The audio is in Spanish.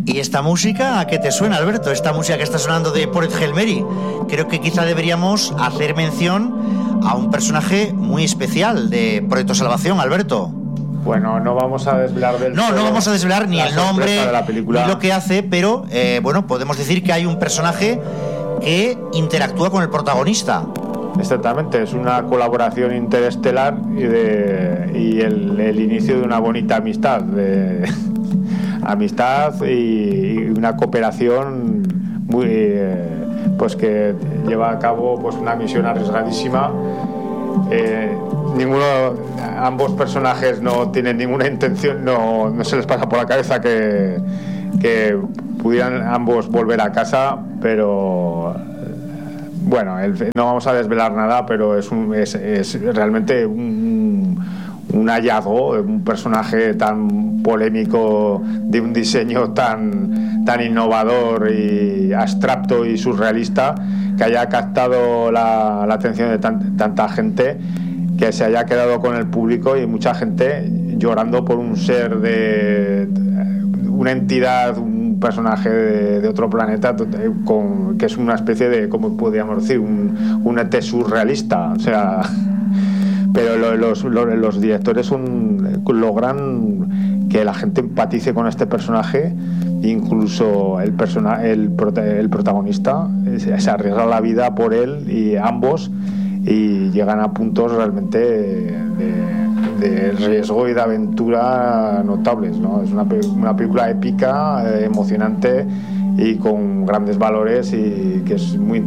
¿Y esta música a qué te suena, Alberto? Esta música que está sonando de Project Hail Mary. Creo que quizá deberíamos hacer mención a un personaje muy especial de Proyecto Salvación, Alberto. Bueno, no vamos a desvelar No vamos a desvelar ni el nombre de la película, ni lo que hace, pero bueno, podemos decir que hay un personaje que interactúa con el protagonista. Exactamente, es una colaboración interestelar y el inicio de una bonita amistad, y una cooperación muy pues que lleva a cabo pues una misión arriesgadísima. Ambos personajes no tienen ninguna intención, no se les pasa por la cabeza que pudieran ambos volver a casa, pero bueno, no vamos a desvelar nada, pero es realmente un hallazgo, un personaje tan polémico, de un diseño tan innovador y abstracto y surrealista, que haya captado la atención de tanta gente, que se haya quedado con el público y mucha gente llorando por un ser de una entidad, un personaje de otro planeta, que es una especie de, ¿cómo podríamos decir? Un ET surrealista, o sea. Pero los directores logran que la gente empatice con este personaje, incluso el protagonista se arriesga la vida por él, y ambos, y llegan a puntos realmente de riesgo y de aventura notables, ¿no? Es una película épica, emocionante y con grandes valores, y que es muy